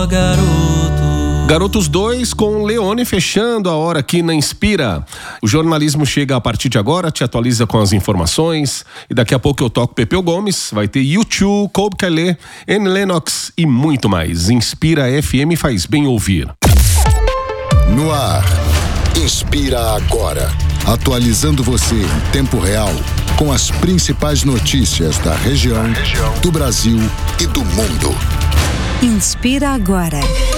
Ó garoto. Garotos 2 com Leone fechando a hora aqui na Inspira. O jornalismo chega a partir de agora, te atualiza com as informações e daqui a pouco eu toco Pepeu Gomes, vai ter U2, Cobb Calais, Annie Lennox e muito mais. Inspira FM faz bem ouvir. No ar, Inspira agora, atualizando você em tempo real com as principais notícias da região, do Brasil e do mundo. Inspira agora.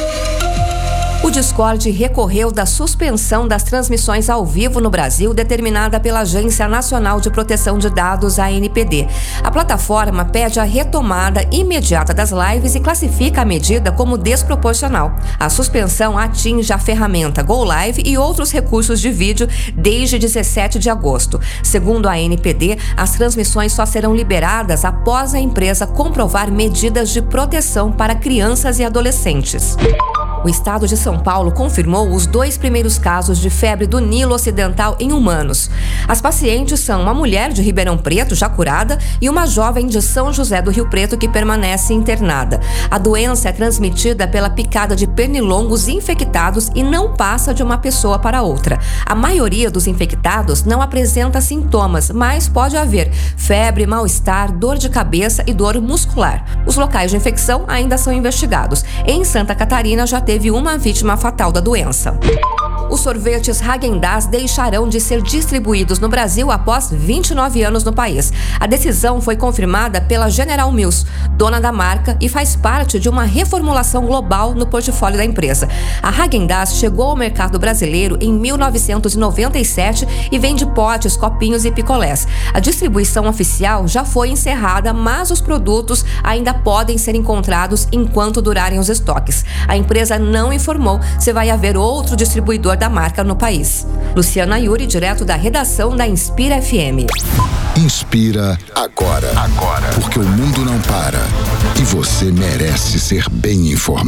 O Discord recorreu da suspensão das transmissões ao vivo no Brasil determinada pela Agência Nacional de Proteção de Dados, ANPD. A plataforma pede a retomada imediata das lives e classifica a medida como desproporcional. A suspensão atinge a ferramenta Go Live e outros recursos de vídeo desde 17 de agosto. Segundo a ANPD, as transmissões só serão liberadas após a empresa comprovar medidas de proteção para crianças e adolescentes. O estado de São Paulo confirmou os 2 primeiros casos de febre do Nilo Ocidental em humanos. As pacientes são uma mulher de Ribeirão Preto, já curada, e uma jovem de São José do Rio Preto que permanece internada. A doença é transmitida pela picada de pernilongos infectados e não passa de uma pessoa para outra. A maioria dos infectados não apresenta sintomas, mas pode haver febre, mal-estar, dor de cabeça e dor muscular. Os locais de infecção ainda são investigados. Em Santa Catarina já teve uma vítima fatal da doença. Os sorvetes Häagen-Dazs deixarão de ser distribuídos no Brasil após 29 anos no país. A decisão foi confirmada pela General Mills, dona da marca, e faz parte de uma reformulação global no portfólio da empresa. A Häagen-Dazs chegou ao mercado brasileiro em 1997 e vende potes, copinhos e picolés. A distribuição oficial já foi encerrada, mas os produtos ainda podem ser encontrados enquanto durarem os estoques. A empresa não informou se vai haver outro distribuidor da marca no país. Luciana Yuri, direto da redação da Inspira FM. Inspira agora. Porque o mundo não para e você merece ser bem informado.